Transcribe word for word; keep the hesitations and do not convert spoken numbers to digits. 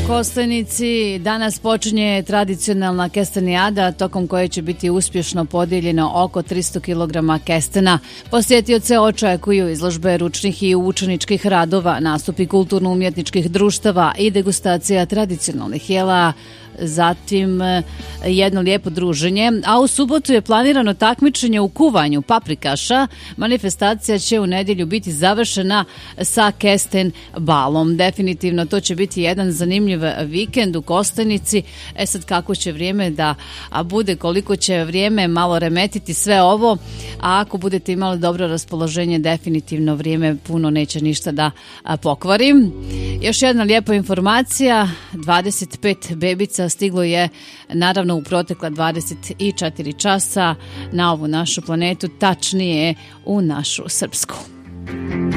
Kostajnici danas počinje tradicionalna kestenijada tokom koje će biti uspješno podijeljeno oko tristo kilograma kestena. Posjetioce očekuju izložbe ručnih i učeničkih radova, nastupi kulturno-umjetničkih društava i degustacija tradicionalnih jela, zatim jedno lijepo druženje, a u subotu je planirano takmičenje u kuvanju paprikaša. Manifestacija će u nedjelju biti završena sa kesten balom. Definitivno to će biti jedan zanimljiv vikend u Kostajnici. E sad kako će vrijeme da bude, koliko će vrijeme malo remetiti sve ovo, a ako budete imali dobro raspoloženje, definitivno vrijeme puno neće ništa da pokvari. Još jedna lijepa informacija, dvadeset pet bebica stiglo je naravno u protekla dvadeset četiri časa na ovu našu planetu, tačnije u našu Srpsku.